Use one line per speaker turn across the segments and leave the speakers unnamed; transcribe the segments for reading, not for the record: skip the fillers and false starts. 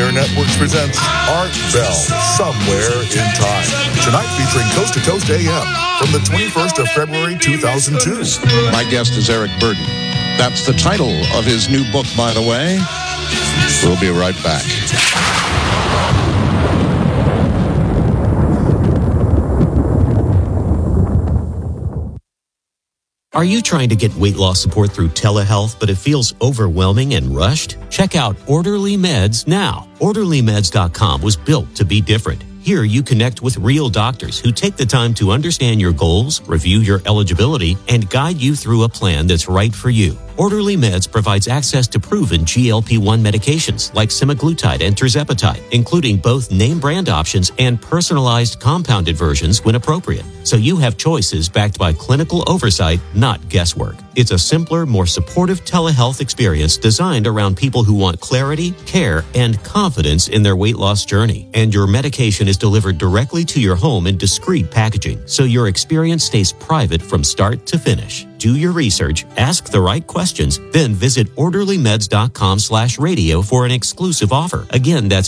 Air Networks presents Art Bell, Somewhere in Time. Tonight featuring Coast to Coast AM from the 21st of February, 2002.
My guest is Eric Burdon. That's the title of his new book, by the way. We'll be right back.
Are you trying to get weight loss support through telehealth, but it feels overwhelming and rushed? Check out Orderly Meds now. OrderlyMeds.com was built to be different. Here you connect with real doctors who take the time to understand your goals, review your eligibility, and guide you through a plan that's right for you. Orderly Meds provides access to proven GLP-1 medications like semaglutide and tirzepatide, including both name brand options and personalized compounded versions when appropriate. So you have choices backed by clinical oversight, not guesswork. It's a simpler, more supportive telehealth experience designed around people who want clarity, care, and confidence in their weight loss journey. And your medication is delivered directly to your home in discreet packaging, so your experience stays private from start to finish. Do your research, ask the right questions, then visit orderlymeds.com/radio for an exclusive offer. Again, that's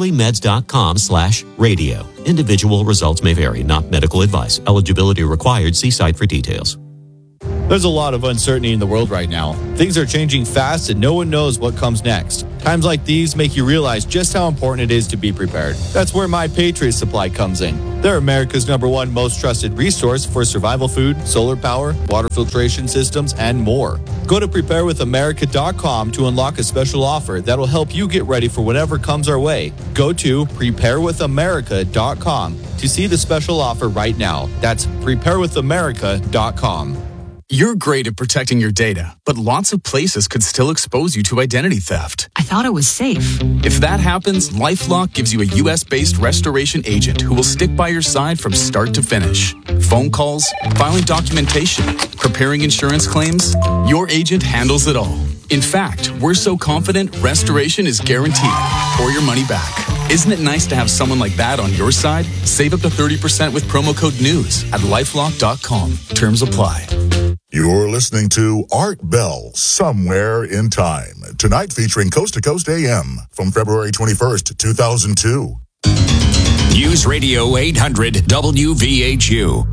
orderlymeds.com/radio. Individual results may vary, not medical advice. Eligibility required. See site for details.
There's a lot of uncertainty in the world right now. Things are changing fast and no one knows what comes next. Times like these make you realize just how important it is to be prepared. That's where My Patriot Supply comes in. They're America's #1 most trusted resource for survival food, solar power, water filtration systems, and more. Go to preparewithamerica.com to unlock a special offer that'll help you get ready for whatever comes our way. Go to preparewithamerica.com to see the special offer right now. That's preparewithamerica.com.
You're great at protecting your data, but lots of places could still expose you to identity theft.
I thought it was safe.
If that happens, LifeLock gives you a U.S.-based restoration agent who will stick by your side from start to finish. Phone calls, filing documentation, preparing insurance claims, your agent handles it all. In fact, we're so confident restoration is guaranteed or your money back. Isn't it nice to have someone like that on your side? Save up to 30% with promo code NEWS at LifeLock.com. Terms apply.
You're listening to Art Bell, Somewhere in Time. Tonight featuring Coast to Coast AM from February 21st, 2002.
News Radio 800 WVHU.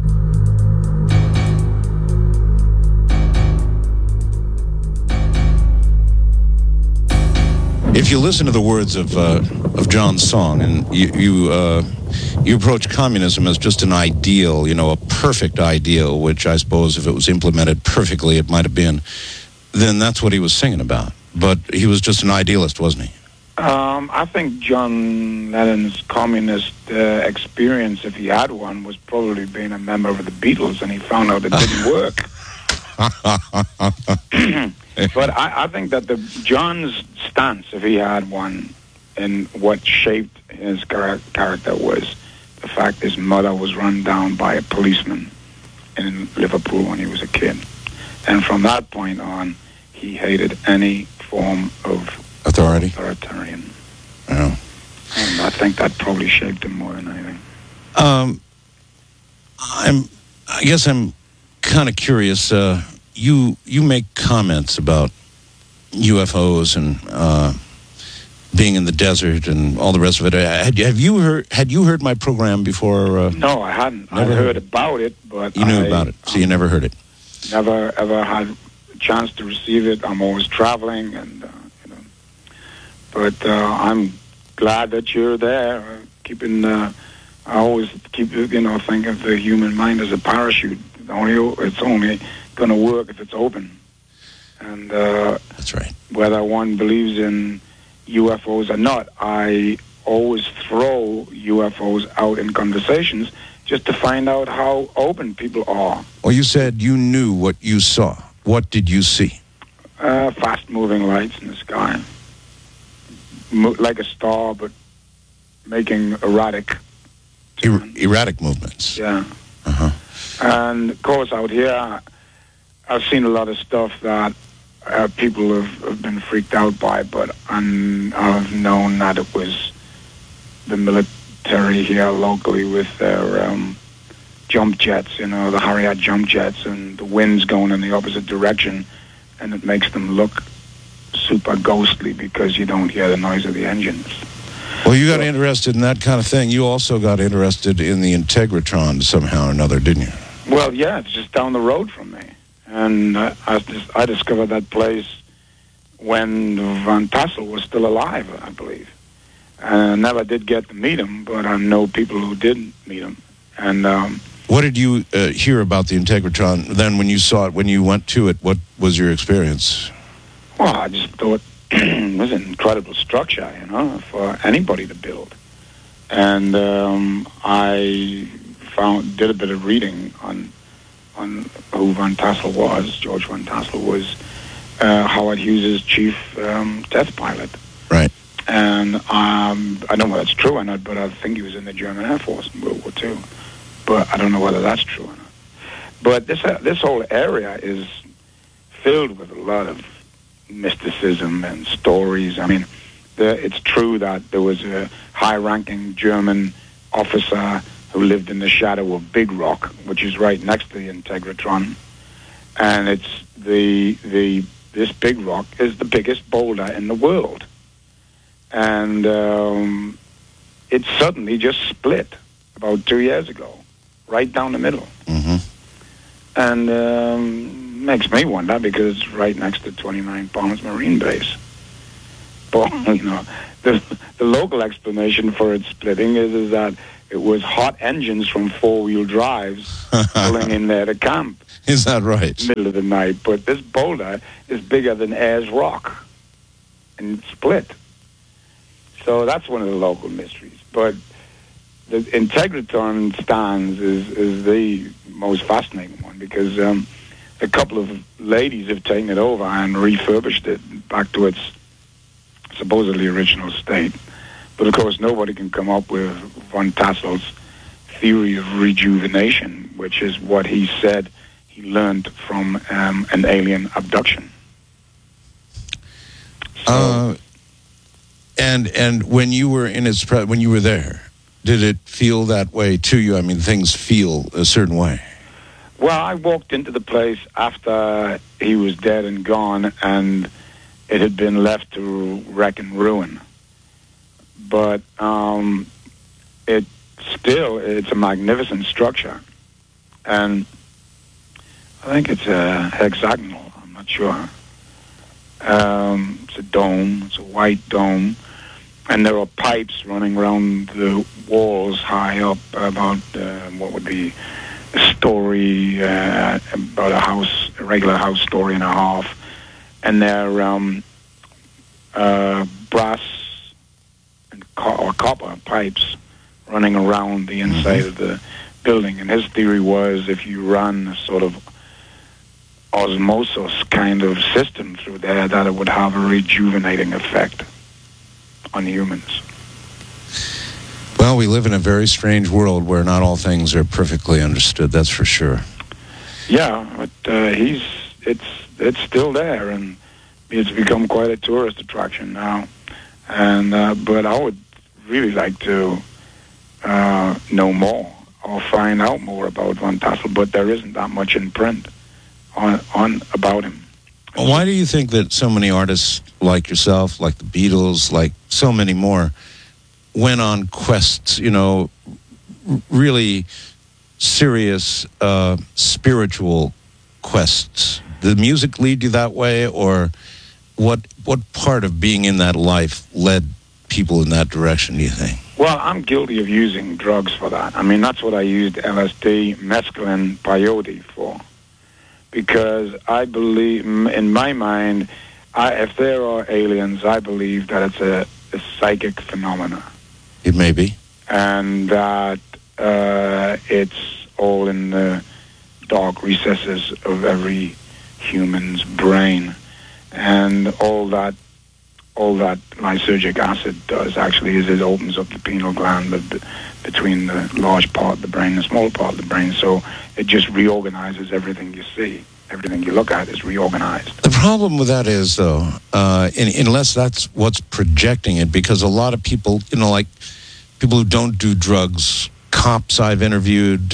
If you listen to the words of John's song, and you approach communism as just an ideal, a perfect ideal, which I suppose if it was implemented perfectly, it might have been, then that's what he was singing about. But he was just an idealist, wasn't he?
I think John Lennon's communist experience, if he had one, was probably being a member of the Beatles, and he found out it didn't work. But I think that John's stance, if he had one, and what shaped his character was the fact his mother was run down by a policeman in Liverpool when he was a kid. And from that point on, he hated any form of authoritarian.
Yeah.
And I think that probably shaped him more than anything.
I guess I'm kind of curious. You make comments about UFOs and being in the desert and all the rest of it. Had you heard my program before?
No, I hadn't. I heard about it, but
you knew about it, so you never heard it.
Never ever had a chance to receive it. I'm always traveling, and But I'm glad that you're there. I always keep thinking of the human mind as a parachute. It's only going to work if it's open. And
that's right.
Whether one believes in UFOs or not, I always throw UFOs out in conversations just to find out how open people are.
Well, you said you knew what you saw. What did you see?
Fast-moving lights in the sky. Like a star, but making erratic
movements.
Yeah.
Uh-huh.
And, of course, out here, I've seen a lot of stuff that people have been freaked out by, but I've known that it was the military here locally with their jump jets, the Harrier jump jets, and the wind's going in the opposite direction, and it makes them look super ghostly because you don't hear the noise of the engines.
Well, you got interested in that kind of thing. You also got interested in the Integratron somehow or another, didn't you?
Well, yeah, it's just down the road from me. And I discovered that place when Van Tassel was still alive, I believe. And I never did get to meet him, but I know people who did meet him. And
what did you hear about the Integratron then when you saw it, when you went to it? What was your experience?
Well, I just thought it was an incredible structure, for anybody to build. And I did a bit of reading on who Van Tassel was. George Van Tassel was Howard Hughes' chief test pilot.
Right.
And I don't know whether that's true or not, but I think he was in the German Air Force in World War II. But I don't know whether that's true or not. But this whole area is filled with a lot of mysticism and stories. I mean, it's true that there was a high-ranking German officer who lived in the shadow of Big Rock, which is right next to the Integratron. And it's this Big Rock is the biggest boulder in the world. And it suddenly just split about 2 years ago, right down the middle.
Mm-hmm.
And makes me wonder, because it's right next to 29 Palms Marine Base. But, the local explanation for its splitting is that it was hot engines from four-wheel drives pulling in there to camp.
Is that right?
Middle of the night. But this boulder is bigger than Ayers Rock, and it split. So that's one of the local mysteries. But the Integratron stands is the most fascinating one, because a couple of ladies have taken it over and refurbished it back to its supposedly original state. But of course, nobody can come up with Van Tassel's theory of rejuvenation, which is what he said he learned from an alien abduction. So,
and when you were in its when you were there, did it feel that way to you? I mean, things feel a certain way.
Well, I walked into the place after he was dead and gone, and it had been left to wreck and ruin. But it's a magnificent structure. And I think it's a hexagonal, I'm not sure. It's a dome, it's a white dome. And there are pipes running around the walls high up, about what would be a story, about a regular house story and a half. And they're brass or copper pipes running around the inside of the building. And his theory was, if you run a sort of osmosis kind of system through there, that it would have a rejuvenating effect on humans.
Well, we live in a very strange world where not all things are perfectly understood, that's for sure.
Yeah, but it's still there, and it's become quite a tourist attraction now. And but I would really like to know more or find out more about Van Tassel, but there isn't that much in print on about him.
Why do you think that so many artists like yourself, like the Beatles, like so many more, went on quests, really serious spiritual quests? Did the music lead you that way, or what part of being in that life led people in that direction, do you think?
Well, I'm guilty of using drugs for that. I mean, that's what I used LSD, mescaline, peyote for. Because I believe, in my mind, if there are aliens, I believe that it's a psychic phenomena.
It may be.
And that it's all in the dark recesses of every human's brain. And all that lysergic acid does actually is it opens up the pineal gland between the large part of the brain and the small part of the brain. So it just reorganizes everything you see. Everything you look at is reorganized.
The problem with that is, though, unless that's what's projecting it, because a lot of people, like people who don't do drugs, cops I've interviewed,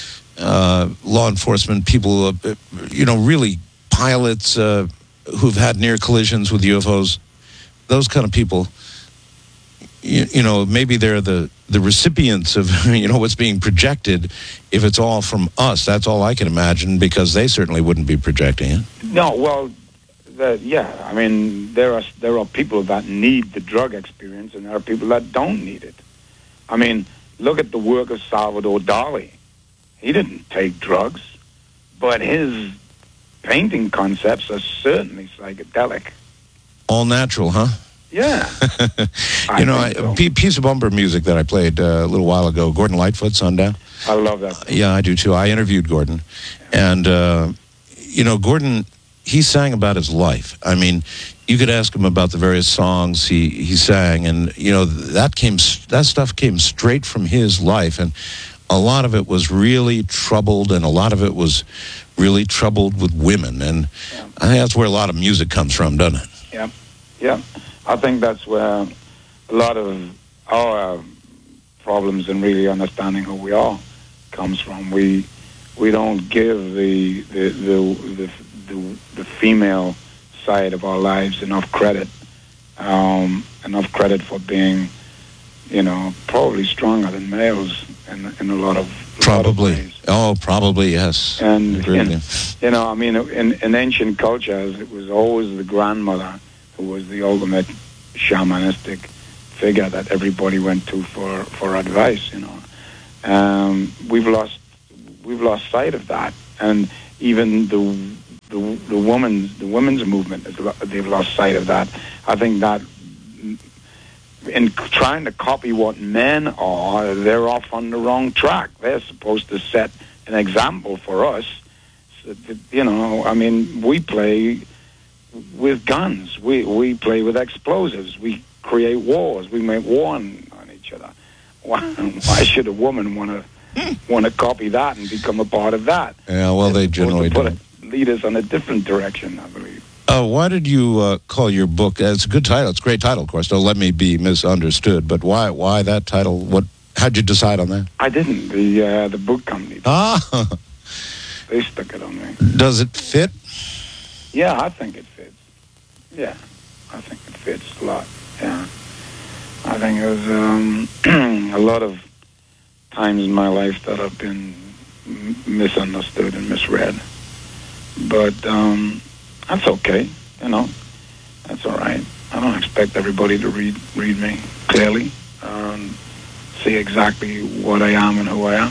law enforcement people, really pilots who've had near collisions with UFOs, those kind of people, maybe they're the recipients of, what's being projected. If it's all from us, that's all I can imagine, because they certainly wouldn't be projecting it.
No, well, I mean, there are people that need the drug experience, and there are people that don't need it. I mean, look at the work of Salvador Dali. He didn't take drugs, but his painting concepts are certainly psychedelic.
All natural, huh?
Yeah.
Piece of bumper music that I played a little while ago, Gordon Lightfoot, Sundown.
I love that.
Yeah, I do too. I interviewed Gordon. And, Gordon, he sang about his life. I mean, you could ask him about the various songs he sang, and, that stuff came straight from his life. And a lot of it was really troubled, and a lot of it was really troubled with women. And I think that's where a lot of music comes from, doesn't it?
Yeah. I think that's where a lot of our problems in really understanding who we are comes from. We don't give the female side of our lives enough credit for being, probably stronger than males in a lot of
ways. Oh, probably, yes.
And in ancient cultures, it was always the grandmother who was the ultimate shamanistic figure that everybody went to for advice. We've lost sight of that, and even the women's movement, they've lost sight of that. I think that in trying to copy what men are, they're off on the wrong track. They're supposed to set an example for us. So that, we play with guns. We play with explosives. We create wars. We make war on each other. Why should a woman want to copy that and become a part of that?
Yeah, well, they generally do.
Lead us on a different direction, I believe.
Why did you call your book? It's a good title. It's a great title, of course. Don't let me be misunderstood. But why that title? How'd you decide on that?
I didn't. The book company. They stuck it on me.
Does it fit?
Yeah, I think it fits. Yeah, I think it fits a lot. Yeah, I think it was a lot of times in my life that I've been misunderstood and misread. But that's okay, That's all right. I don't expect everybody to read me clearly, see exactly what I am and who I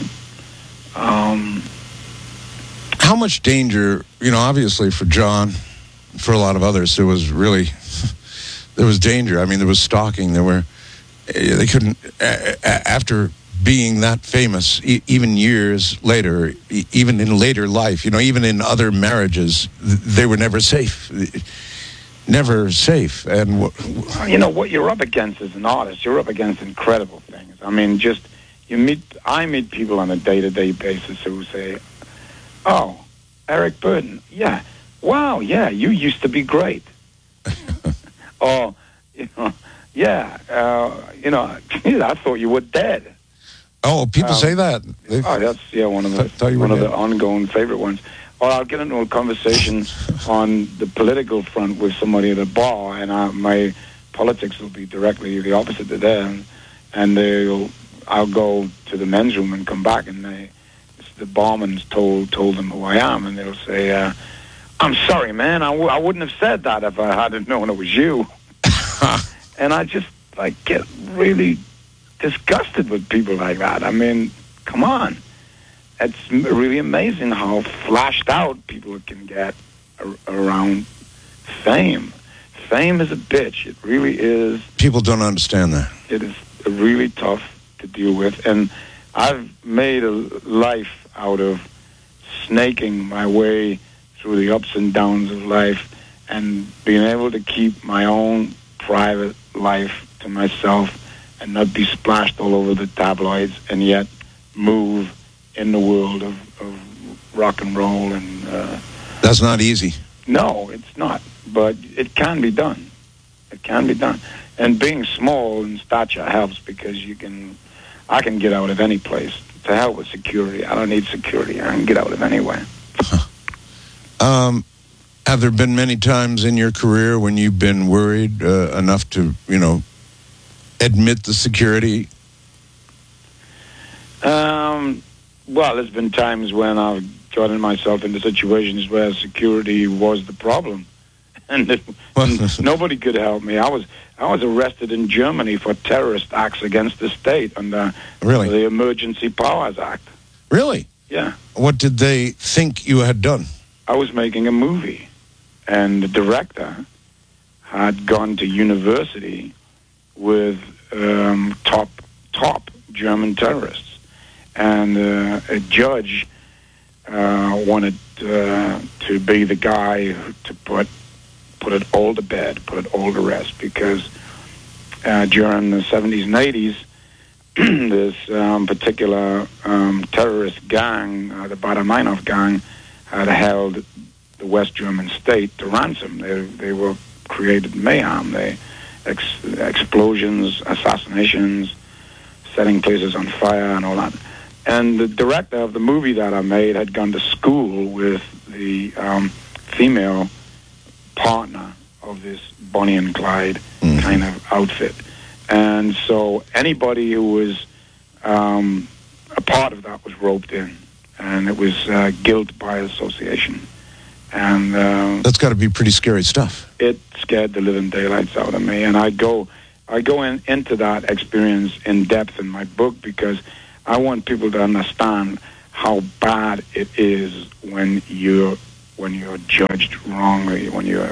am.
How much danger, obviously for John, for a lot of others, there was danger. I mean, there was stalking. They couldn't, after being that famous, even years later, even in later life, even in other marriages, they were never safe. Never safe. And
what you're up against as an artist, you're up against incredible things. I mean, I meet people on a day-to-day basis who say, "Oh, Eric Burdon, yeah, wow, yeah, you used to be great." Or, I thought you were dead.
Oh, people say that.
That's one of the ongoing favorite ones. Or I'll get into a conversation on the political front with somebody at a bar, and my politics will be directly the opposite to them. And I'll go to the men's room and come back, and the barman's told them who I am, and they'll say, "I'm sorry, man. I wouldn't have said that if I hadn't known it was you." And I just get really disgusted with people like that. I mean, come on. It's really amazing how flashed out people can get around fame. Fame is a bitch. It really is.
People don't understand that.
It is really tough to deal with. And I've made a life out of snaking my way through the ups and downs of life and being able to keep my own private life to myself and not be splashed all over the tabloids, and yet move in the world of rock and roll. And
that's not easy.
No, it's not. But it can be done. It can be done. And being small in stature helps, because I can get out of any place. To hell with security. I don't need security. I can get out of anywhere.
Have there been many times in your career when you've been worried enough to, admit the security?
Well, there's been times when I've gotten myself into situations where security was the problem, and nobody could help me. I was arrested in Germany for terrorist acts against the state under the Emergency Powers Act.
Really?
Yeah.
What did they think you had done?
I was making a movie, and the director had gone to university with top German terrorists. And a judge wanted to be the guy to put it all to bed, put it all to rest, because during the 70s and 80s, this particular terrorist gang, the Baader-Meinhof gang, had held the West German state to ransom. They were created mayhem. Explosions, assassinations, setting places on fire, and all that. And the director of the movie that I made had gone to school with the female partner of this Bonnie and Clyde kind of outfit. And so anybody who was a part of that was roped in. And it was guilt by association. And
that's got to be pretty scary stuff.
It scared the living daylights out of me. And I go into that experience in depth in my book, because I want people to understand how bad it is when you're judged wrongly, when you're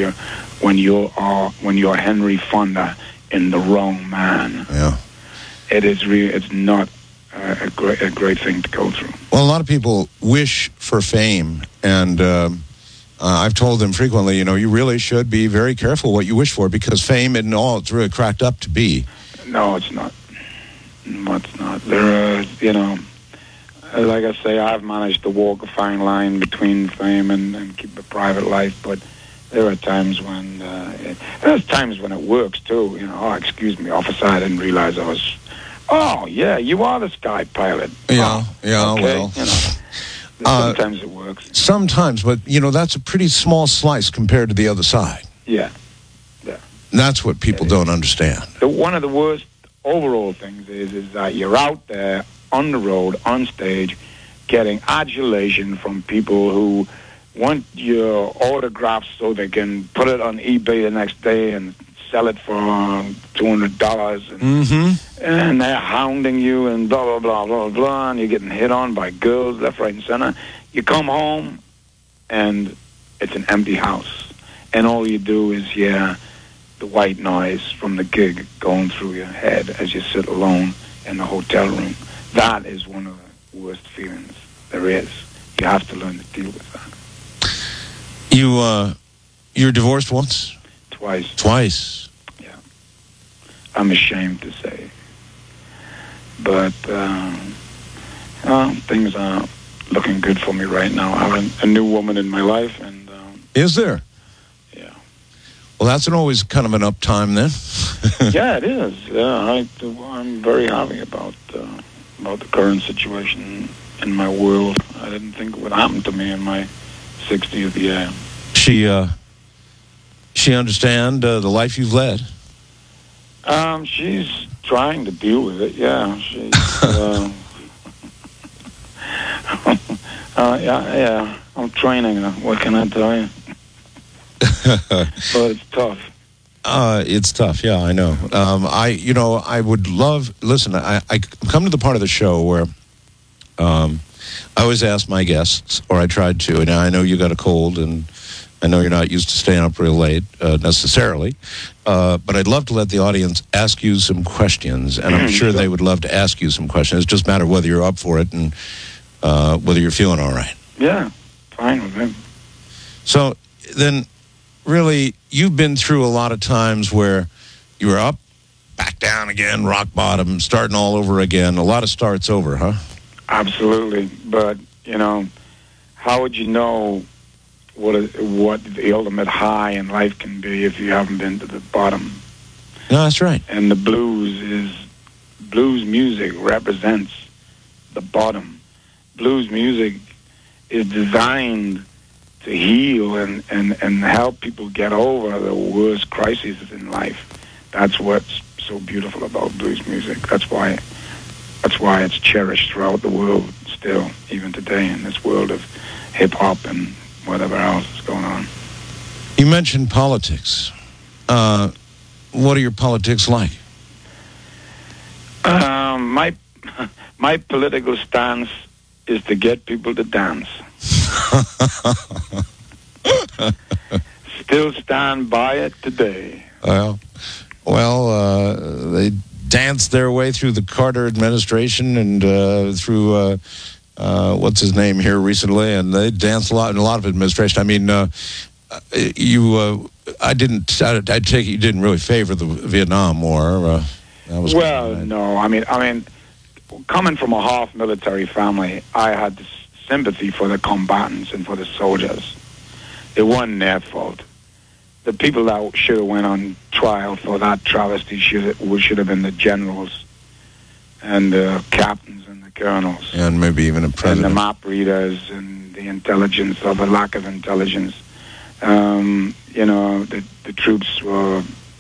Henry Fonda in The Wrong Man.
Yeah,
it's not a great thing to go through.
Well, a lot of people wish for fame, and I've told them frequently, you really should be very careful what you wish for, because fame isn't all it's really cracked up to be.
No, it's not. No, it's not. There are, like I say, I've managed to walk a fine line between fame and keep a private life, but there are times when it works too. Oh, excuse me, officer, I didn't realize I was. Oh, yeah, you are the Sky Pilot.
Yeah,
okay,
well.
Sometimes it works.
Sometimes, but, that's a pretty small slice compared to the other side.
Yeah.
That's what people don't understand.
One of the worst overall things is that you're out there on the road, on stage, getting adulation from people who want your autographs so they can put it on eBay the next day and sell it for $200, and they're hounding you and blah, blah, blah, blah, blah, and you're getting hit on by girls left, right, and center. You come home, and it's an empty house, and all you do is hear the white noise from the gig going through your head as you sit alone in the hotel room. That is one of the worst feelings there is. You have to learn to deal with that.
You're divorced once?
Twice. Yeah. I'm ashamed to say. But things are looking good for me right now. I have a new woman in my life. And
is there?
Yeah.
Well, that's always kind of an uptime then.
Yeah, it is. Yeah, I'm very happy about the current situation in my world. I didn't think it would happen to me in my 60th year.
She understand the life you've led?
She's trying to deal with it. Yeah, she's. Yeah. I'm training her. What can I tell you? But it's tough.
It's tough. Yeah, I know. I would love. Listen, I come to the part of the show where I always ask my guests, or I tried to, and I know you got a cold, and I know you're not used to staying up real late necessarily, but I'd love to let the audience ask you some questions, and I'm sure they would love to ask you some questions. It just matters whether you're up for it and whether you're feeling all right.
Yeah, fine with him.
So then, really, you've been through a lot of times where you were up, back down again, rock bottom, starting all over again. A lot of starts over, huh?
Absolutely, but how would you know what the ultimate high in life can be if you haven't been to the bottom?
No, that's right.
And the blues music represents the bottom. Blues music is designed to heal and help people get over the worst crises in life. That's what so beautiful about blues music. That's why it's cherished throughout the world still, even today, in this world of hip-hop and whatever else is going on.
You mentioned politics. What are your politics like?
My political stance is to get people to dance. Still stand by it today.
Well, they danced their way through the Carter administration and through what's his name here recently, and they danced a lot in a lot of administration. I mean, I take it you didn't really favor the Vietnam War.
No. I mean, coming from a half military family, I had this sympathy for the combatants and for the soldiers. It wasn't their fault. The people that should have went on trial for that travesty should have been the generals and the captains and the colonels.
And maybe even a president.
And the map readers and the intelligence or the lack of intelligence. The troops were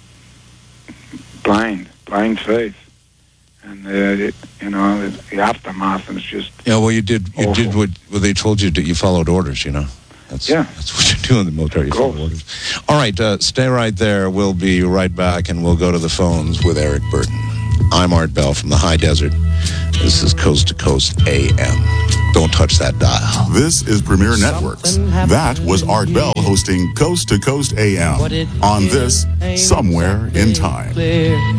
blind faith. And, the aftermath was just
Yeah, well, you did what they told you. You followed orders, That's what you do in the military. You follow orders. All right, stay right there. We'll be right back, and we'll go to the phones with Eric Burton. I'm Art Bell from the High Desert. This is Coast to Coast AM. Don't touch that dial.
This is Premier Networks. That was Art Bell hosting Coast to Coast AM on this Somewhere in Time.